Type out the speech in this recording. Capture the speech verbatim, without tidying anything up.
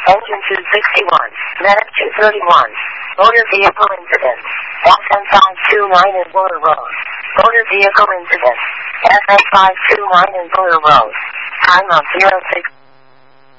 Engine two sixty-one. Medic two thirty-one. Motor vehicle incident. S M five two nine in Buller Road. Motor vehicle incident. S M five two nine in Buller Road. Time of zero six.